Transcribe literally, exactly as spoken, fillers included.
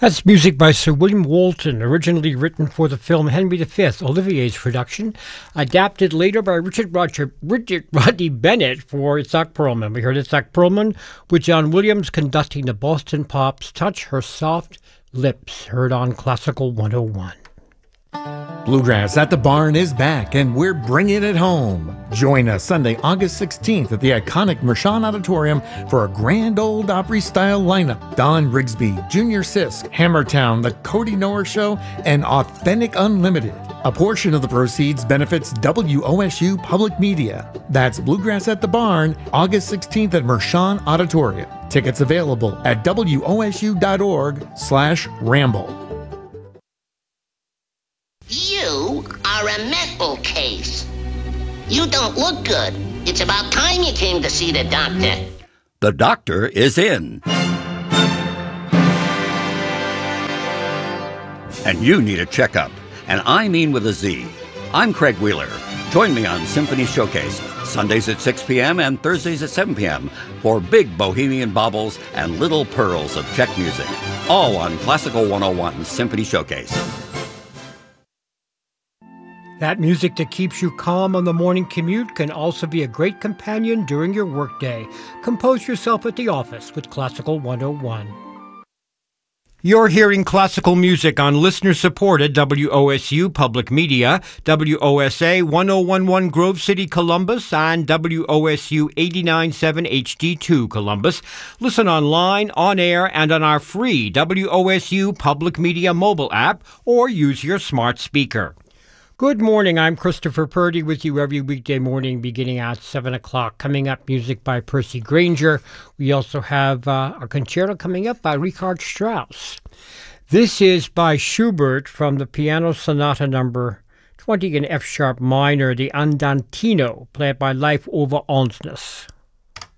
That's music by Sir William Walton, originally written for the film Henry the Fifth, Olivier's production, adapted later by Richard Roger, Richard Rodney Bennett for Itzhak Perlman. We heard Itzhak Perlman with John Williams conducting the Boston Pops' Touch Her Soft Lips, heard on Classical one oh one. Bluegrass at the Barn is back, and we're bringing it home. Join us Sunday, August sixteenth at the iconic Mershon Auditorium for a grand old Opry-style lineup. Don Rigsby, Junior Sisk, Hammertown, The Cody Noer Show, and Authentic Unlimited. A portion of the proceeds benefits W O S U Public Media. That's Bluegrass at the Barn, August sixteenth at Mershon Auditorium. Tickets available at W O S U dot org slash ramble. You are a mental case. You don't look good. It's about time you came to see the doctor. The doctor is in. And you need a checkup. And I mean with a Z. I'm Craig Wheeler. Join me on Symphony Showcase, Sundays at six p.m. and Thursdays at seven p.m. for big bohemian baubles and little pearls of Czech music. All on Classical one oh one Symphony Showcase. That music that keeps you calm on the morning commute can also be a great companion during your workday. Compose yourself at the office with Classical one oh one. You're hearing classical music on listener-supported W O S U Public Media, W O S A one oh one point one Grove City, Columbus, and W O S U eighty-nine point seven H D two Columbus. Listen online, on air, and on our free W O S U Public Media mobile app, or use your smart speaker. Good morning, I'm Christopher Purdy with you every weekday morning beginning at seven o'clock. Coming up, music by Percy Granger. We also have uh, a concerto coming up by Richard Strauss. This is by Schubert from the Piano Sonata number twenty in F-sharp minor, the Andantino, played by Leif Ove Alnsness.